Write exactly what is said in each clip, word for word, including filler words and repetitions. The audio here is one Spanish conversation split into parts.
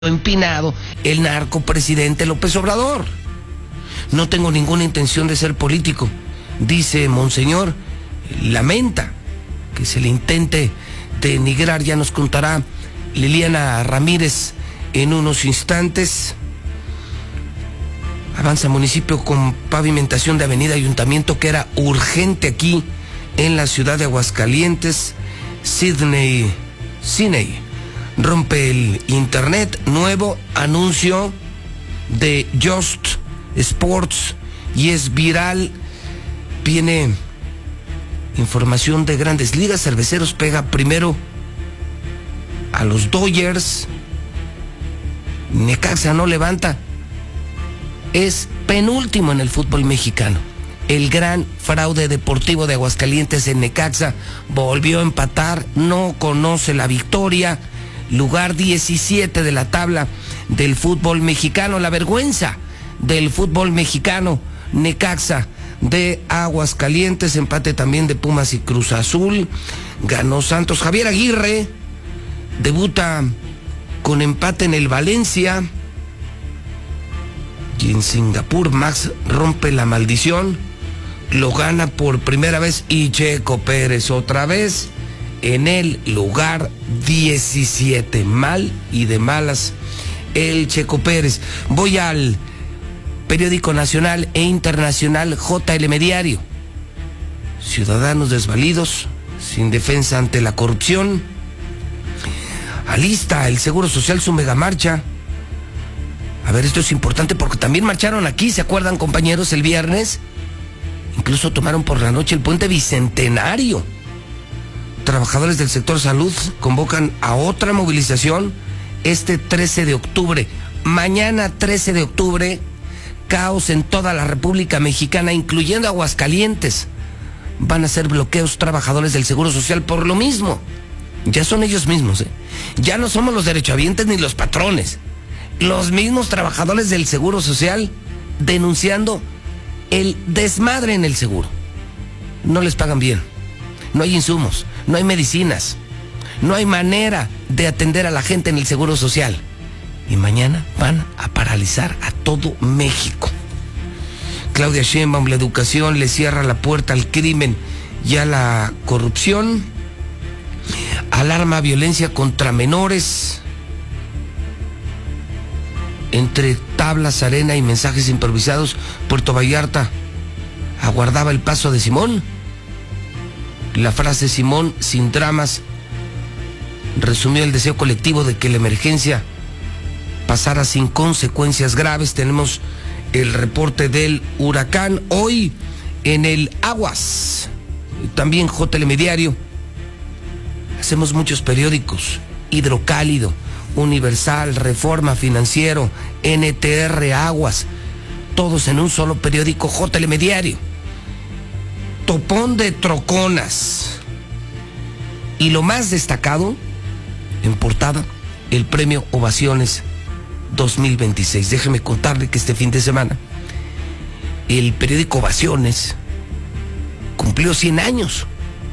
empinado el narcopresidente López Obrador. No tengo ninguna intención de ser político, dice Monseñor. Lamenta que se le intente denigrar. Ya nos contará Liliana Ramírez en unos instantes. Avanza municipio con pavimentación de avenida Ayuntamiento, que era urgente aquí en la ciudad de Aguascalientes. Sidney Siney rompe el internet. Nuevo anuncio de Just Sports y es viral. Viene información de Grandes Ligas. Cerveceros pega primero a los Dodgers. Necaxa no levanta. Es penúltimo en el fútbol mexicano. El gran fraude deportivo de Aguascalientes en Necaxa volvió a empatar, no conoce la victoria. Lugar diecisiete de la tabla del fútbol mexicano. La vergüenza del fútbol mexicano. Necaxa de Aguascalientes, empate también de Pumas y Cruz Azul. Ganó Santos. Javier Aguirre debuta con empate en el Valencia. Y en Singapur Max rompe la maldición, lo gana por primera vez, y Checo Pérez otra vez en el lugar diecisiete. Mal y de malas el Checo Pérez. Voy al periódico nacional e internacional J L M Diario. Ciudadanos desvalidos, sin defensa ante la corrupción. Alista el Seguro Social su megamarcha. A ver, esto es importante porque también marcharon aquí, ¿se acuerdan, compañeros? El viernes incluso tomaron por la noche el puente Bicentenario. Trabajadores del sector salud convocan a otra movilización este trece de octubre. Mañana trece de octubre, caos en toda la República Mexicana, incluyendo Aguascalientes. Van a hacer bloqueos trabajadores del Seguro Social por lo mismo. Ya son ellos mismos, ¿eh? Ya no somos los derechohabientes ni los patrones. Los mismos trabajadores del Seguro Social denunciando el desmadre en el seguro. No les pagan bien, no hay insumos, no hay medicinas, no hay manera de atender a la gente en el Seguro Social. Y mañana van a paralizar a todo México. Claudia Sheinbaum, la educación le cierra la puerta al crimen y a la corrupción. Alarma violencia contra menores. Entre tablas, arena y mensajes improvisados, Puerto Vallarta aguardaba el paso de Simón. La frase Simón sin dramas resumió el deseo colectivo de que la emergencia pasara sin consecuencias graves. Tenemos el reporte del huracán hoy en el Aguas. También J L M Diario. Hacemos muchos periódicos. Hidrocálido, Universal, Reforma, Financiero, N T R, Aguas, todos en un solo periódico, J L M Diario. Topón de troconas. Y lo más destacado, en portada, el premio Ovaciones dos mil veintiséis. Déjeme contarle que este fin de semana el periódico Ovaciones cumplió cien años.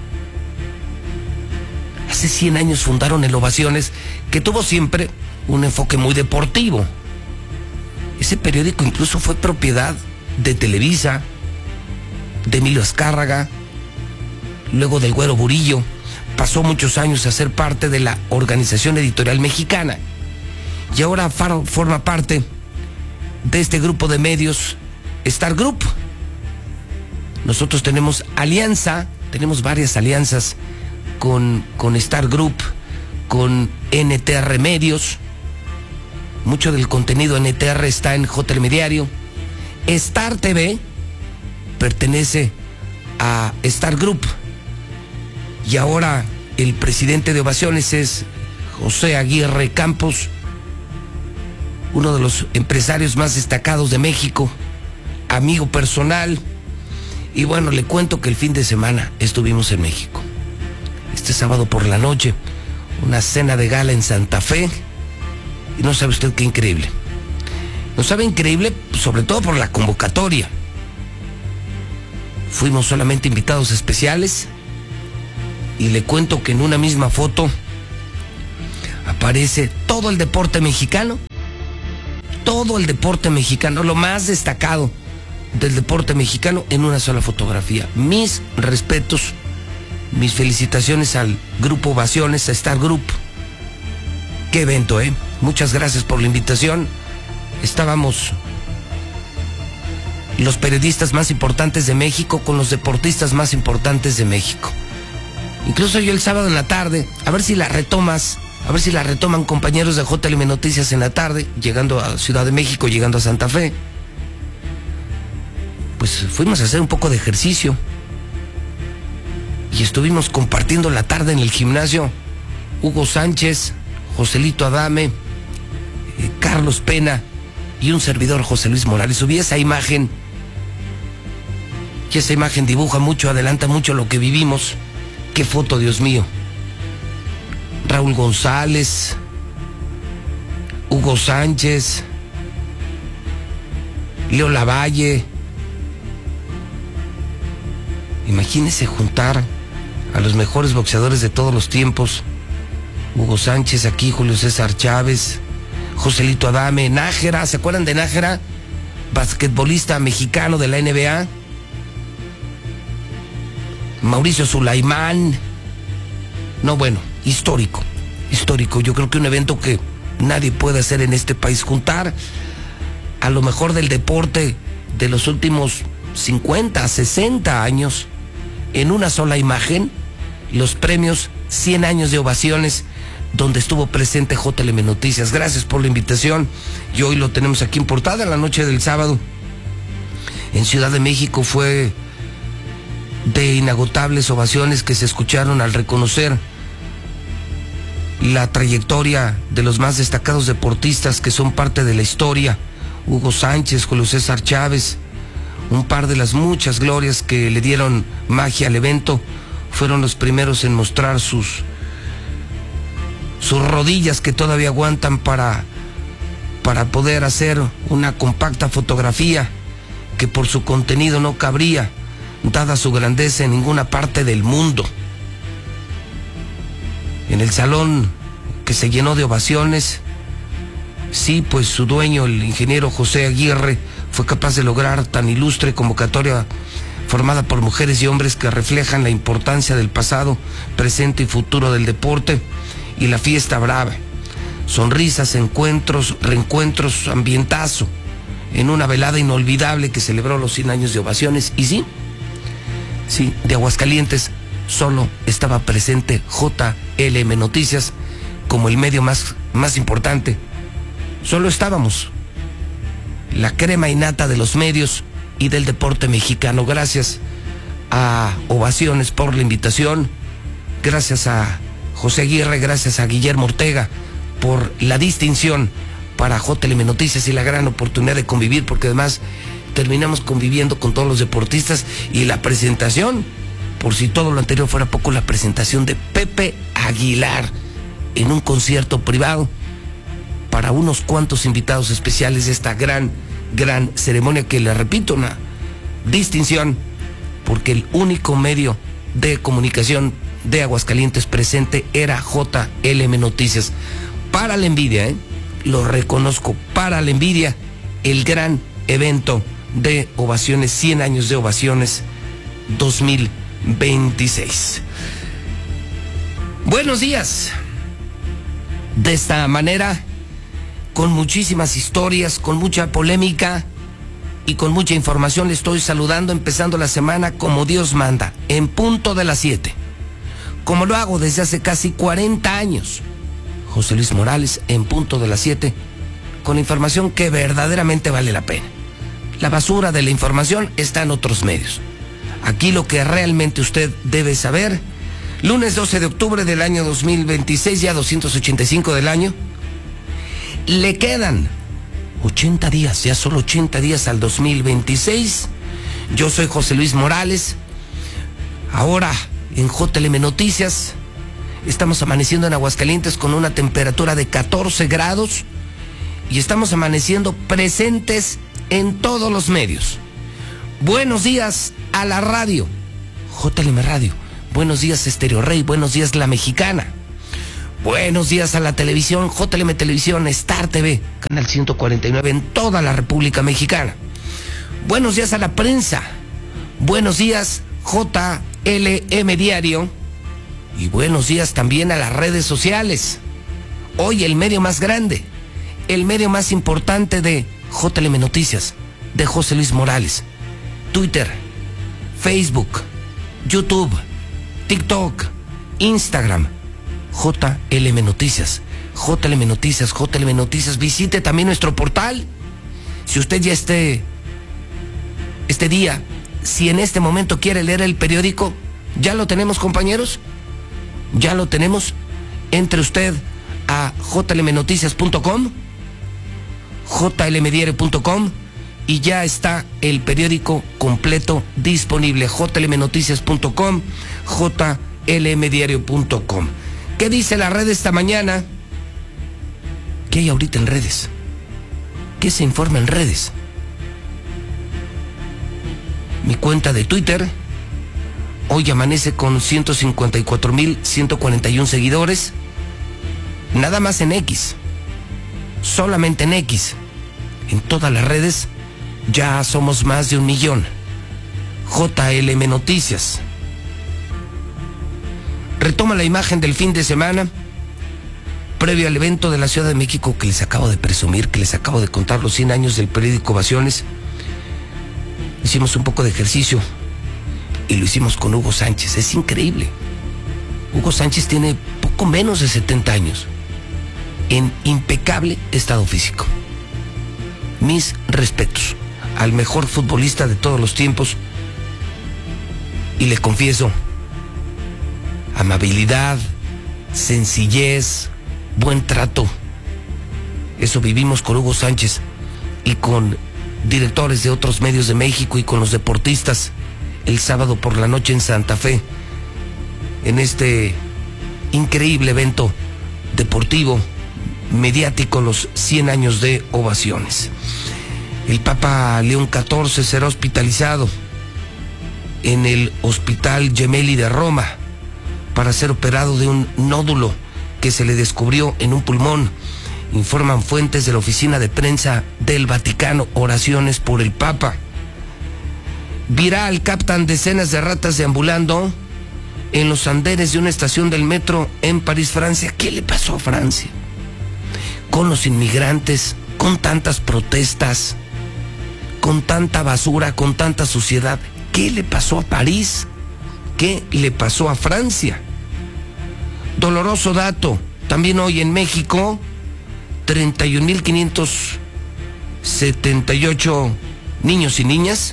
Hace cien años fundaron el Ovaciones, que tuvo siempre un enfoque muy deportivo. Ese periódico incluso fue propiedad de Televisa, de Emilio Azcárraga, luego del Güero Burillo. Pasó muchos años a ser parte de la Organización Editorial Mexicana y ahora forma parte de este grupo de medios, Star Group. Nosotros tenemos alianza, tenemos varias alianzas con, con Star Group, con N T R Medios. Mucho del contenido N T R está en J L M Diario. Star T V pertenece a Star Group y ahora el presidente de Ovaciones es José Aguirre Campos, uno de los empresarios más destacados de México, amigo personal. Y bueno, le cuento que el fin de semana estuvimos en México. Este sábado por la noche, una cena de gala en Santa Fe. Y no sabe usted qué increíble. No sabe increíble, sobre todo por la convocatoria. Fuimos solamente invitados especiales. Y le cuento que en una misma foto aparece todo el deporte mexicano, todo el deporte mexicano, lo más destacado del deporte mexicano en una sola fotografía. Mis respetos, mis felicitaciones al Grupo Ovaciones, a Star Group. Qué evento, ¿eh? Muchas gracias por la invitación. Estábamos los periodistas más importantes de México con los deportistas más importantes de México. Incluso yo el sábado en la tarde, a ver si la retomas, a ver si la retoman compañeros de J L M Noticias en la tarde, llegando a Ciudad de México, llegando a Santa Fe. Pues fuimos a hacer un poco de ejercicio y estuvimos compartiendo la tarde en el gimnasio. Hugo Sánchez, Joselito Adame, eh, Carlos Pena y un servidor, José Luis Morales. Subí esa imagen y esa imagen dibuja mucho, adelanta mucho lo que vivimos. Qué foto, Dios mío. Raúl González, Hugo Sánchez, Leo Lavalle. Imagínense juntar a los mejores boxeadores de todos los tiempos. Hugo Sánchez aquí, Julio César Chávez, Joselito Adame, Nájera, ¿se acuerdan de Nájera? Basquetbolista mexicano de la N B A. Mauricio Sulaimán. No, bueno, histórico, histórico. Yo creo que un evento que nadie puede hacer en este país, juntar a lo mejor del deporte de los últimos cincuenta, sesenta años en una sola imagen, los premios cien años de ovaciones, donde estuvo presente J L M Noticias. Gracias por la invitación. Y hoy lo tenemos aquí en portada. En la noche del sábado en Ciudad de México fue de inagotables ovaciones que se escucharon al reconocer la trayectoria de los más destacados deportistas que son parte de la historia. Hugo Sánchez, Julio César Chávez, un par de las muchas glorias que le dieron magia al evento, fueron los primeros en mostrar sus sus rodillas que todavía aguantan para para poder hacer una compacta fotografía que por su contenido no cabría, dada su grandeza, en ninguna parte del mundo. En el salón que se llenó de ovaciones, sí, pues su dueño, el ingeniero José Aguirre, fue capaz de lograr tan ilustre convocatoria formada por mujeres y hombres que reflejan la importancia del pasado, presente y futuro del deporte y la fiesta brava. Sonrisas, encuentros, reencuentros, ambientazo en una velada inolvidable que celebró los cien años de ovaciones. Y sí, sí, de Aguascalientes solo estaba presente J L M Noticias como el medio más, más importante. Solo estábamos, la crema innata de los medios y del deporte mexicano. Gracias a Ovaciones por la invitación, gracias a José Aguirre, gracias a Guillermo Ortega por la distinción para J L M Noticias y la gran oportunidad de convivir, porque además terminamos conviviendo con todos los deportistas. Y la presentación, por si todo lo anterior fuera poco, la presentación de Pepe Aguilar en un concierto privado para unos cuantos invitados especiales de esta gran, gran ceremonia, que le repito, una distinción, porque el único medio de comunicación de Aguascalientes presente era J L M Noticias. Para la envidia, ¿eh? Lo reconozco, para la envidia, el gran evento de ovaciones, cien años de ovaciones dos mil veintiséis. Buenos días. De esta manera, con muchísimas historias, con mucha polémica y con mucha información, le estoy saludando, empezando la semana como Dios manda, en punto de las siete, como lo hago desde hace casi cuarenta años. José Luis Morales, en punto de las siete, con información que verdaderamente vale la pena. La basura de la información está en otros medios. Aquí lo que realmente usted debe saber. Lunes doce de octubre del año dos mil veintiséis, ya doscientos ochenta y cinco del año. Le quedan ochenta días, ya solo ochenta días al dos mil veintiséis. Yo soy José Luis Morales. Ahora en J L M Noticias estamos amaneciendo en Aguascalientes con una temperatura de catorce grados y estamos amaneciendo presentes en todos los medios. Buenos días a la radio, J L M Radio. Buenos días Estéreo Rey, buenos días La Mexicana. Buenos días a la televisión, J L M Televisión, Star T V, canal ciento cuarenta y nueve en toda la República Mexicana. Buenos días a la prensa. Buenos días, J L M Diario. Y buenos días también a las redes sociales. Hoy el medio más grande, el medio más importante de J L M Noticias, de José Luis Morales. Twitter, Facebook, YouTube, TikTok, Instagram, J L M Noticias, J L M Noticias, J L M Noticias. Visite también nuestro portal. Si usted ya esté, este día, si en este momento quiere leer el periódico, ya lo tenemos, compañeros. Ya lo tenemos. Entre usted a j l m noticias punto com, j l m diario punto com, y ya está el periódico completo disponible. j l m noticias punto com, j l m diario punto com. ¿Qué dice la red esta mañana? ¿Qué hay ahorita en redes? ¿Qué se informa en redes? Mi cuenta de Twitter hoy amanece con ciento cincuenta y cuatro mil ciento cuarenta y uno seguidores. Nada más en X. Solamente en X. En todas las redes ya somos más de un millón. J L M Noticias. Retoma la imagen del fin de semana, previo al evento de la Ciudad de México que les acabo de presumir, que les acabo de contar, los cien años del periódico Ovaciones. Hicimos un poco de ejercicio y lo hicimos con Hugo Sánchez. Es increíble. Hugo Sánchez tiene poco menos de setenta años, en impecable estado físico. Mis respetos al mejor futbolista de todos los tiempos. Y le confieso, amabilidad, sencillez, buen trato. Eso vivimos con Hugo Sánchez y con directores de otros medios de México y con los deportistas el sábado por la noche en Santa Fe, en este increíble evento deportivo, mediático, los cien años de Ovaciones. El Papa León catorce será hospitalizado en el Hospital Gemelli de Roma para ser operado de un nódulo que se le descubrió en un pulmón, informan fuentes de la oficina de prensa del Vaticano. Oraciones por el Papa. Viral, captan decenas de ratas deambulando en los andenes de una estación del metro en París, Francia. ¿Qué le pasó a Francia? Con los inmigrantes, con tantas protestas, con tanta basura, con tanta suciedad. ¿Qué le pasó a París? ¿Qué le pasó a Francia? Doloroso dato, también hoy en México, treinta y un mil quinientos setenta y ocho niños y niñas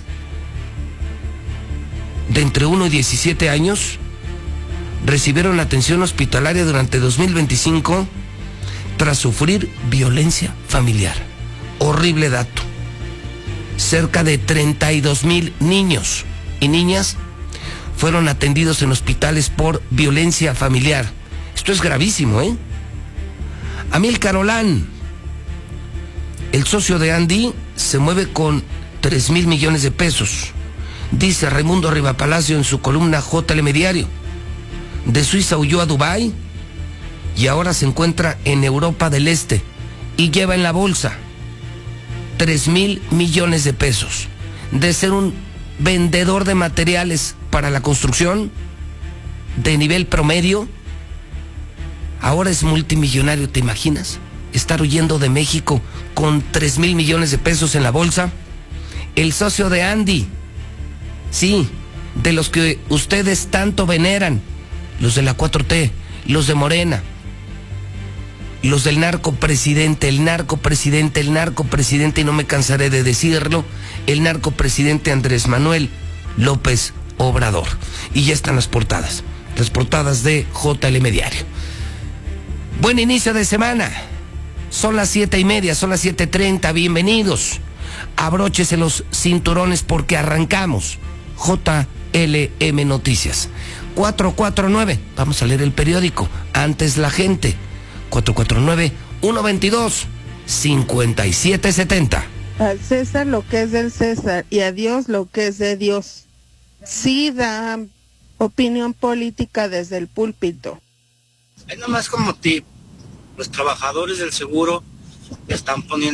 de entre uno y diecisiete años recibieron atención hospitalaria durante dos mil veinticinco tras sufrir violencia familiar. Horrible dato. Cerca de treinta y dos mil niños y niñas fueron atendidos en hospitales por violencia familiar. Esto es gravísimo, ¿eh? Amílcar Olán, el socio de Andy, se mueve con tres mil millones de pesos, dice Raimundo Rivapalacio en su columna J L M Diario. De Suiza huyó a Dubái y ahora se encuentra en Europa del Este y lleva en la bolsa tres mil millones de pesos. De ser un vendedor de materiales para la construcción de nivel promedio, ahora es multimillonario. ¿Te imaginas? Estar huyendo de México con tres mil millones de pesos en la bolsa. El socio de Andy, sí, de los que ustedes tanto veneran, los de la cuatro T, los de Morena, los del narcopresidente, el narcopresidente, el narcopresidente, y no me cansaré de decirlo, el narcopresidente Andrés Manuel López Obrador. Y ya están las portadas, las portadas de J L M Diario. Buen inicio de semana. Son las siete y media, son las siete treinta. Bienvenidos. Abróchese los cinturones porque arrancamos. J L M Noticias. cuatro cuatro nueve. Vamos a leer el periódico. Antes la gente. cuatro cuatro nueve, uno veintidós, cincuenta y siete setenta. Al César lo que es del César y a Dios lo que es de Dios. Sí da opinión política desde el púlpito. Ahí nomás como tip, los trabajadores del seguro están poniendo